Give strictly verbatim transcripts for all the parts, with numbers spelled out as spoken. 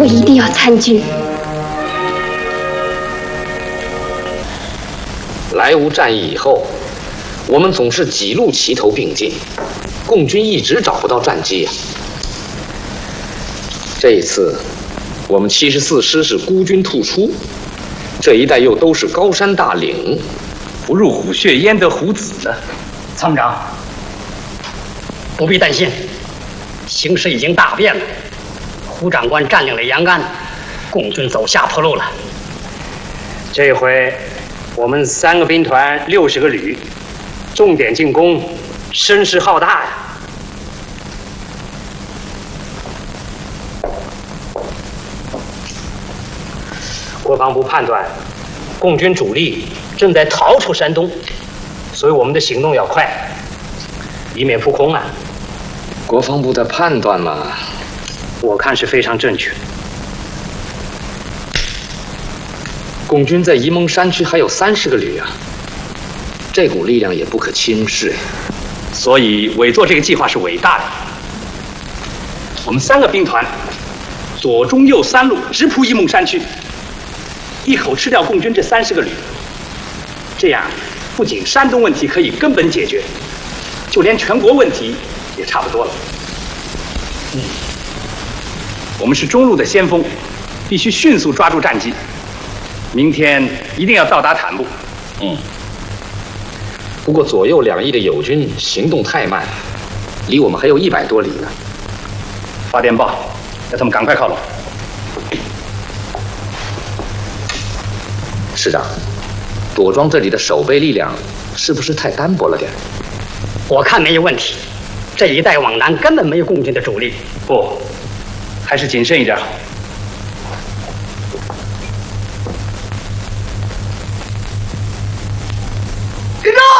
一定要参军。 莱芜战役以后，我们总是几路齐头并进，共军一直找不到战机啊。这一次，我们七十四师是孤军突出，这一带又都是高山大岭， 不入虎穴焉得虎子呢。 参谋长，不必担心，形势已经大变了。胡长官占领了延安，共军走下坡路了。这回我们三个兵团六十个旅，重点进攻，声势浩大呀！国防部判断，共军主力正在逃出山东，所以我们的行动要快，以免扑空啊！ 国防部的判断嘛， 我看是非常正确。 共军在沂蒙山区还有三十个旅啊，这股力量也不可轻视。 所以委座这个计划是伟大的。我们三个兵团，左中右三路直扑沂蒙山区，一口吃掉共军这三十个旅。这样，不仅山东问题可以根本解决，就连全国问题也差不多了。嗯，我们是中路的先锋，必须迅速抓住战机。明天一定要到达坦布。 嗯。不过左右两翼的友军行动太慢，离我们还有一百多里呢。 发电报，让他们赶快靠拢。 师长，朵庄这里的守备力量是不是太单薄了点？ 我看没有问题，这一带往南根本没有共军的主力。 不，还是谨慎一点好。 立正！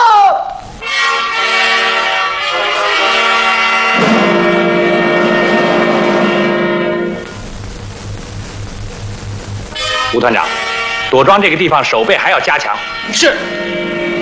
吴团长，朵庄这个地方守备还要加强。 是。